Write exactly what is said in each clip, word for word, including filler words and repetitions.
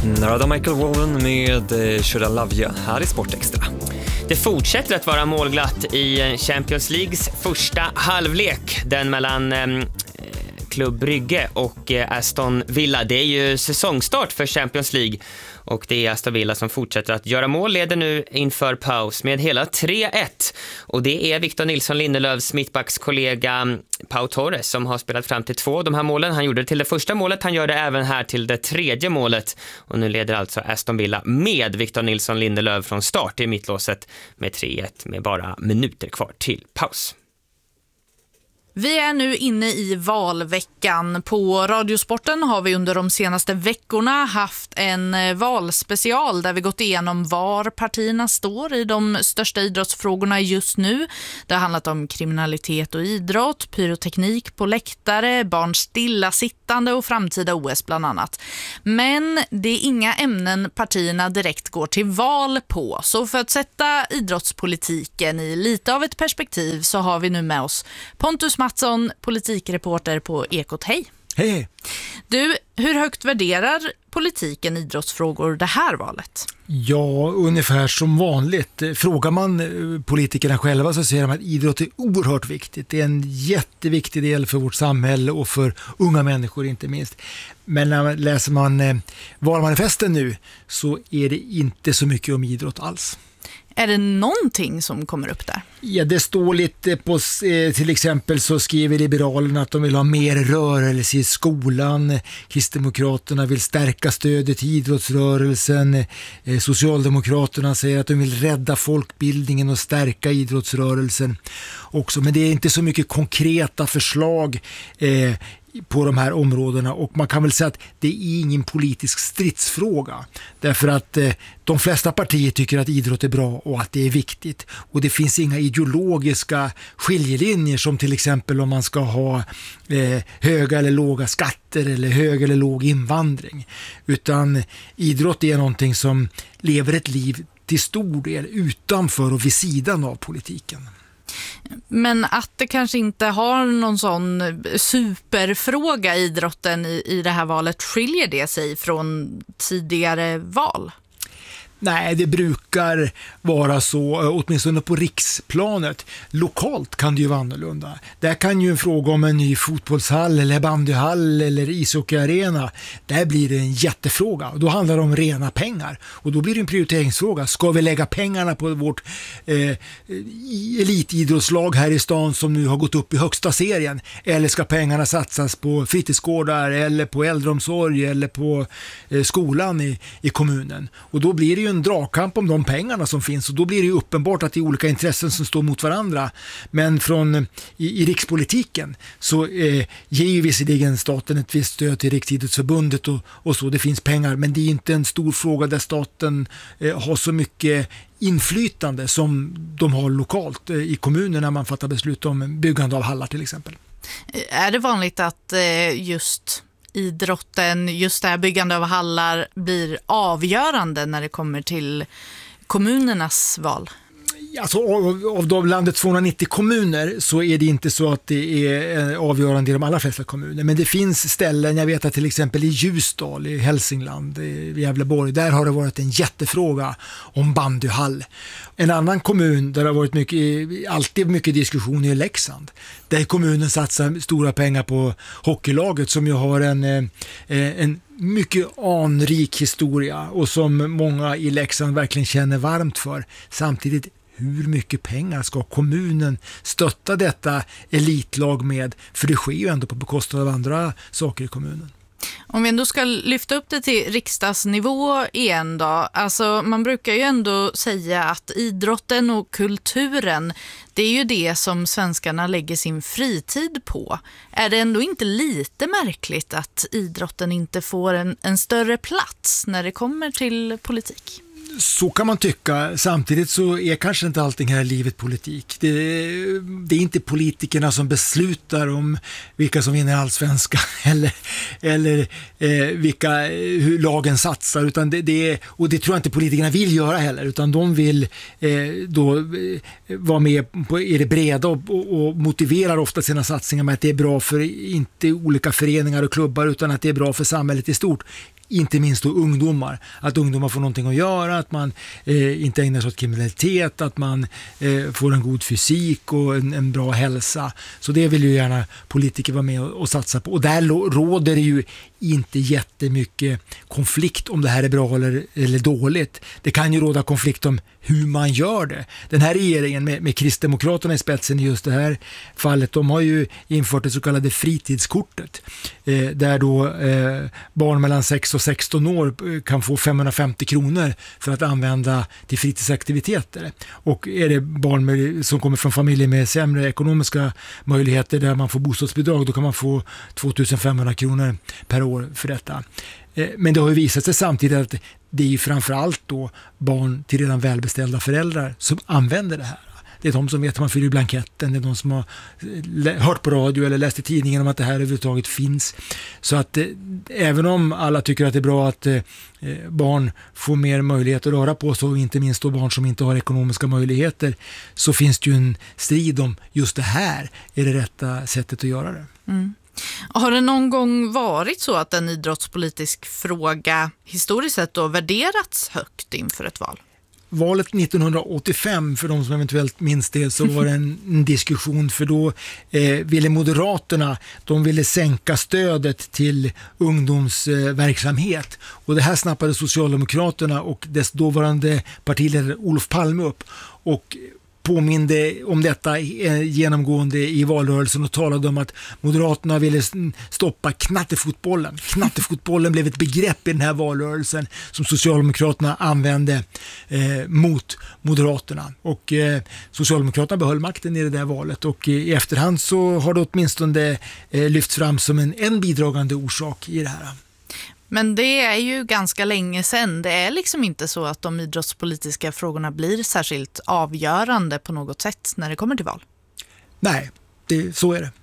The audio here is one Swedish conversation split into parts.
Narada Michael Wallen med Should I Love You här i Sportextra. Det fortsätter att vara målglatt i Champions Leagues första halvlek. Den mellan eh, Klubb Brygge och eh, Aston Villa. Det är ju säsongstart för Champions League. Och det är Aston Villa som fortsätter att göra mål. Leder nu inför paus med hela tre ett. Och det är Victor Nilsson Lindelöfs mittbackskollega Pau Torres som har spelat fram till två av de här målen. Han gjorde det till det första målet. Han gör det även här till det tredje målet. Och nu leder alltså Aston Villa med Victor Nilsson Lindelöf från start i mittlåset med tre ett med bara minuter kvar till paus. Vi är nu inne i valveckan. På Radiosporten har vi under de senaste veckorna haft en valspecial där vi gått igenom var partierna står i de största idrottsfrågorna just nu. Det har handlat om kriminalitet och idrott, pyroteknik på läktare, barns stillasittande och framtida O S bland annat. Men det är inga ämnen partierna direkt går till val på. Så för att sätta idrottspolitiken i lite av ett perspektiv så har vi nu med oss Pontus Mattsson, politikreporter på Ekot. Hej! Hej! Du, hur högt värderar politiken idrottsfrågor det här valet? Ja, ungefär som vanligt. Frågar man politikerna själva så säger de att idrott är oerhört viktigt. Det är en jätteviktig del för vårt samhälle och för unga människor inte minst. Men när läser man valmanifesten nu så är det inte så mycket om idrott alls. Är det någonting som kommer upp där? Ja, det står lite på, till exempel så skriver Liberalerna att de vill ha mer rörelse i skolan. Kristdemokraterna vill stärka stödet till idrottsrörelsen. Socialdemokraterna säger att de vill rädda folkbildningen och stärka idrottsrörelsen också. Men det är inte så mycket konkreta förslag eh, på de här områdena, och man kan väl säga att det är ingen politisk stridsfråga därför att eh, de flesta partier tycker att idrott är bra och att det är viktigt, och det finns inga ideologiska skiljelinjer som till exempel om man ska ha eh, höga eller låga skatter eller hög eller låg invandring, utan idrott är någonting som lever ett liv till stor del utanför och vid sidan av politiken. Men att det kanske inte har någon sån superfråga i idrotten i, i det här valet, skiljer det sig från tidigare val? Nej, det brukar vara så, åtminstone på riksplanet. Lokalt kan det ju vara annorlunda. Där kan ju en fråga om en ny fotbollshall eller bandyhall eller ishockeyarena, där blir det en jättefråga. Då handlar det om rena pengar. Och då blir det en prioriteringsfråga. Ska vi lägga pengarna på vårt eh, elitidrottslag här i stan som nu har gått upp i högsta serien? Eller ska pengarna satsas på fritidsgårdar eller på äldreomsorg eller på eh, skolan i, i kommunen? Och då blir det ju en dragkamp om de pengarna som finns, och då blir det ju uppenbart att det är olika intressen som står mot varandra. Men från i, i rikspolitiken så eh, ger ju visserligen staten ett visst stöd till Riksidrottsförbundet och, och så, det finns pengar, men det är inte en stor fråga där staten eh, har så mycket inflytande som de har lokalt eh, i kommunen när man fattar beslut om byggande av hallar till exempel. Är det vanligt att eh, just idrotten, just det här byggande av hallar blir avgörande när det kommer till kommunernas val? Alltså, av, av de landets tvåhundranittio kommuner så är det inte så att det är avgörande i de allra flesta kommuner. Men det finns ställen, jag vet att till exempel i Ljusdal, i Hälsingland, i Gävleborg, där har det varit en jättefråga om bandyhall. En annan kommun där det har varit mycket, alltid mycket diskussion är Leksand. Där kommunen satsar stora pengar på hockeylaget som ju har en, en mycket anrik historia och som många i Leksand verkligen känner varmt för. Samtidigt, hur mycket pengar ska kommunen stötta detta elitlag med? För det sker ju ändå på bekostnad av andra saker i kommunen. Om vi ändå ska lyfta upp det till riksdagsnivå igen då. Alltså man brukar ju ändå säga att idrotten och kulturen, det är ju det som svenskarna lägger sin fritid på. Är det ändå inte lite märkligt att idrotten inte får en, en större plats när det kommer till politik? Så kan man tycka. Samtidigt så är kanske inte allting här i livet politik. Det, det är inte politikerna som beslutar om vilka som vinner allsvenska eller, eller eh, vilka, hur lagen satsar. Utan det, det är, och det tror jag inte politikerna vill göra heller. Utan de vill eh, då eh, vara med på, i det breda och, och, och motiverar ofta sina satsningar med att det är bra för inte olika föreningar och klubbar utan att det är bra för samhället i stort. inte minst då ungdomar. Att ungdomar får någonting att göra, att man eh, inte ägnar sig åt kriminalitet, att man eh, får en god fysik och en, en bra hälsa. Så det vill ju gärna politiker vara med och, och satsa på. Och där lo, råder det ju inte jättemycket konflikt om det här är bra eller, eller dåligt. Det kan ju råda konflikt om hur man gör det. Den här regeringen med, med Kristdemokraterna i spetsen i just det här fallet, de har ju infört det så kallade fritidskortet eh, där då eh, barn mellan sex och sexton år kan få femhundrafemtio kronor för att använda till fritidsaktiviteter. Och är det barn med, som kommer från familjer med sämre ekonomiska möjligheter där man får bostadsbidrag, då kan man få tvåtusenfemhundra kronor per år för detta. Men det har ju visat sig samtidigt att det är ju framförallt då barn till redan välbeställda föräldrar som använder det här. Det är de som vet att man fyller blanketten, det är de som har hört på radio eller läst i tidningen om att det här överhuvudtaget finns. Så att eh, även om alla tycker att det är bra att eh, barn får mer möjlighet att röra på sig, och inte minst då barn som inte har ekonomiska möjligheter, så finns det ju en strid om just det här är det rätta sättet att göra det. Mm. Har det någon gång varit så att en idrottspolitisk fråga historiskt sett då värderats högt inför ett val? Valet nittonhundraåttiofem, för de som eventuellt minns det, så var det en, en diskussion, för då eh, ville Moderaterna, de ville sänka stödet till ungdomsverksamhet. Eh, och det här snappade Socialdemokraterna och dess dåvarande partiledare Olof Palme upp och påminde om detta genomgående i valrörelsen och talade om att Moderaterna ville stoppa knattefotbollen. Knattefotbollen blev ett begrepp i den här valrörelsen som Socialdemokraterna använde eh, mot Moderaterna. Och eh, Socialdemokraterna behöll makten i det där valet, och eh, i efterhand så har det åtminstone eh, lyfts fram som en, en bidragande orsak i det här. Men det är ju ganska länge sedan. Det är liksom inte så att de idrottspolitiska frågorna blir särskilt avgörande på något sätt när det kommer till val. Nej, det, så är det.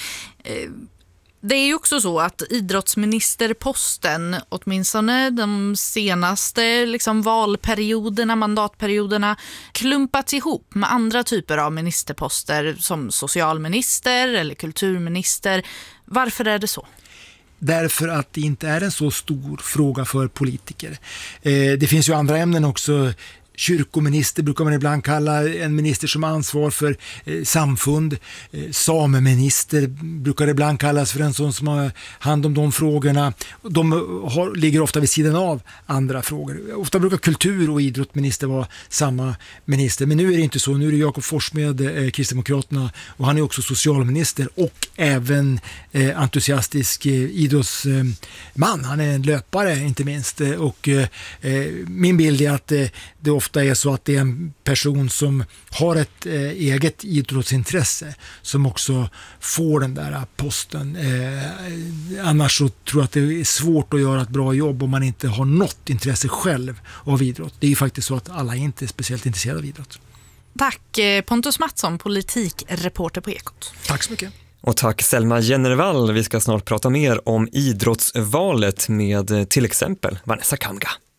Det är ju också så att idrottsministerposten, åtminstone de senaste liksom valperioderna, mandatperioderna, klumpats ihop med andra typer av ministerposter som socialminister eller kulturminister. Varför är det så? Därför att det inte är en så stor fråga för politiker. Eh, det finns ju andra ämnen också. Kyrkominister brukar man ibland kalla en minister som har ansvar för eh, samfund. Eh, sameminister brukar det ibland kallas för en sån som har hand om de frågorna. De har, ligger ofta vid sidan av andra frågor. Ofta brukar kultur- och idrottsminister vara samma minister. Men nu är det inte så. Nu är det Jakob Forssmed, eh, Kristdemokraterna, och han är också socialminister och även eh, entusiastisk eh, idrottsman. Han är en löpare inte minst. Eh, och eh, min bild är att eh, det ofta är så att det är en person som har ett eh, eget idrottsintresse som också får den där posten. Eh, annars så tror jag att det är svårt att göra ett bra jobb om man inte har något intresse själv av idrott. Det är ju faktiskt så att alla är inte speciellt intresserade av idrott. Tack Pontus Mattsson, politikreporter på Ekot. Tack så mycket. Och tack Selma Jennervall. Vi ska snart prata mer om idrottsvalet med till exempel Vanessa Kamga.